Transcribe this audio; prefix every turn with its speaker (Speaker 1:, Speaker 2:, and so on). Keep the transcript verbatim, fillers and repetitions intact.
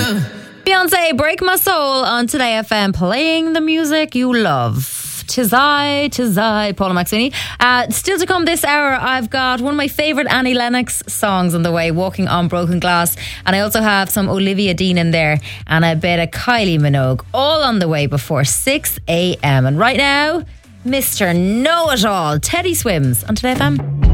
Speaker 1: Beyonce, Break My Soul on Today F M, playing the music you love. Tis I, tis I, Paula McSweeney. Uh, still to come this hour, I've got one of my favourite Annie Lennox songs on the way, Walking on Broken Glass. And I also have some Olivia Dean in there and a bit of Kylie Minogue, all on the way before six a.m. And right now, Mister Know-It-All, Teddy Swims on Today F M.